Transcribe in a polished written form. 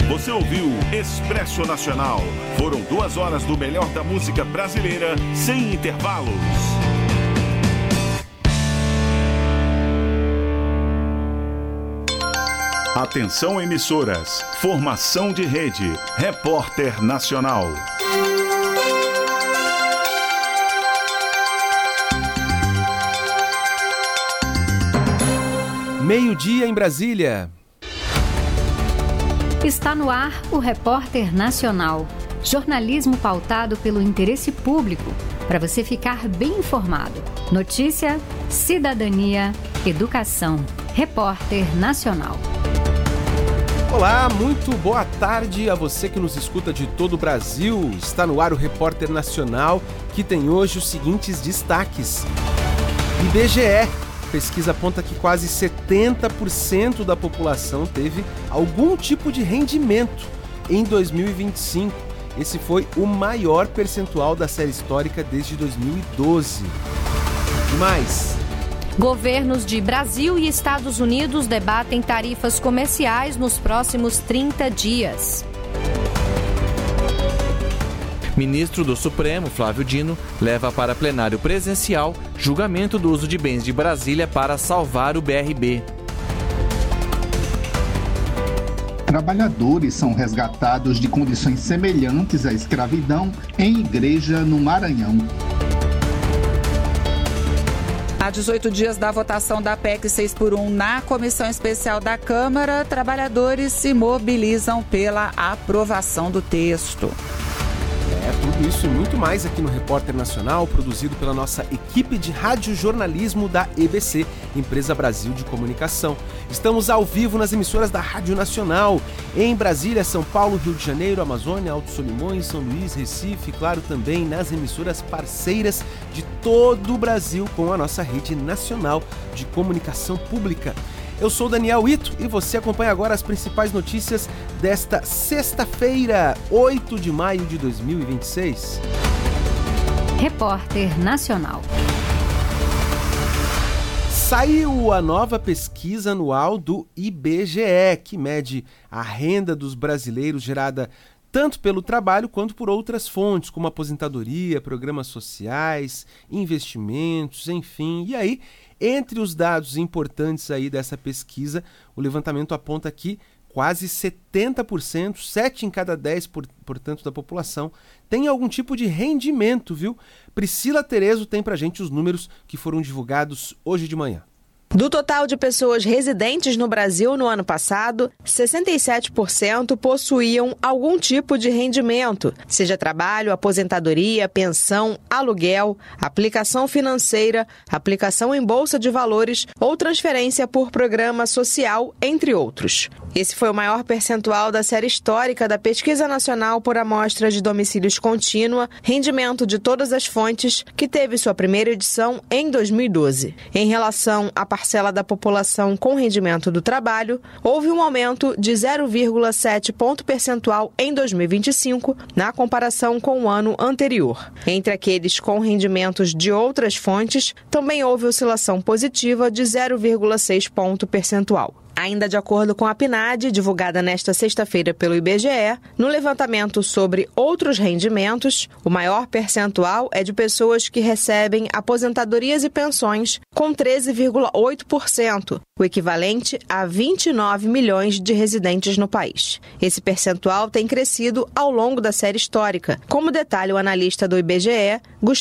Você ouviu Expresso Nacional. Foram 2 horas do melhor da música brasileira, sem intervalos. Atenção, emissoras. Formação de rede. Repórter Nacional. Meio-dia em Brasília. Está no ar o Repórter Nacional. Jornalismo pautado pelo interesse público, para você ficar bem informado. Notícia, cidadania, educação. Repórter Nacional. Olá, muito boa tarde a você que nos escuta de todo o Brasil. Está no ar o Repórter Nacional, que tem hoje os seguintes destaques. IBGE. Pesquisa aponta que quase 70% da população teve algum tipo de rendimento em 2025. Esse foi o maior percentual da série histórica desde 2012. E mais? Governos de Brasil e Estados Unidos debatem tarifas comerciais nos próximos 30 dias. Ministro do Supremo, Flávio Dino, leva para plenário presencial julgamento do uso de bens de Brasília para salvar o BRB. Trabalhadores são resgatados de condições semelhantes à escravidão em igreja no Maranhão. Há 18 dias da votação da PEC 6x1 na Comissão Especial da Câmara, trabalhadores se mobilizam pela aprovação do texto. Tudo isso e muito mais aqui no Repórter Nacional, produzido pela nossa equipe de radiojornalismo da EBC, Empresa Brasil de Comunicação. Estamos ao vivo nas emissoras da Rádio Nacional, em Brasília, São Paulo, Rio de Janeiro, Amazônia, Alto Solimões, São Luís, Recife, claro, também nas emissoras parceiras de todo o Brasil com a nossa rede nacional de comunicação pública. Eu sou Daniel Ito e você acompanha agora as principais notícias desta sexta-feira, 8 de maio de 2026. Repórter Nacional. Saiu a nova pesquisa anual do IBGE, que mede a renda dos brasileiros gerada tanto pelo trabalho quanto por outras fontes, como aposentadoria, programas sociais, investimentos, enfim. E aí, entre os dados importantes aí dessa pesquisa, o levantamento aponta que quase 70%, 7 em cada 10, portanto, da população, tem algum tipo de rendimento, viu? Priscila Terezo tem pra gente os números que foram divulgados hoje de manhã. Do total de pessoas residentes no Brasil no ano passado, 67% possuíam algum tipo de rendimento, seja trabalho, aposentadoria, pensão, aluguel, aplicação financeira, aplicação em bolsa de valores ou transferência por programa social, entre outros. Esse foi o maior percentual da série histórica da Pesquisa Nacional por Amostra de Domicílios Contínua, Rendimento de Todas as Fontes, que teve sua primeira edição em 2012. Em relação à parcela da população com rendimento do trabalho, houve um aumento de 0,7 ponto percentual em 2025, na comparação com o ano anterior. Entre aqueles com rendimentos de outras fontes, também houve oscilação positiva de 0,6 ponto percentual. Ainda de acordo com a PNAD, divulgada nesta sexta-feira pelo IBGE, no levantamento sobre outros rendimentos, o maior percentual é de pessoas que recebem aposentadorias e pensões, com 13,8%, o equivalente a 29 milhões de residentes no país. Esse percentual tem crescido ao longo da série histórica, como detalha o analista do IBGE, Gustavo